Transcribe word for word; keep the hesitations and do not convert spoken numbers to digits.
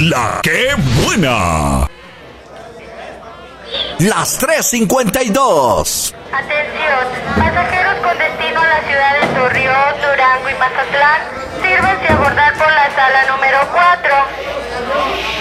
La que buena. Las tres cincuenta y dos. Atención, pasajeros con destino a la ciudad de Torreón, Durango y Mazatlán, sírvanse a abordar por la sala número cuatro.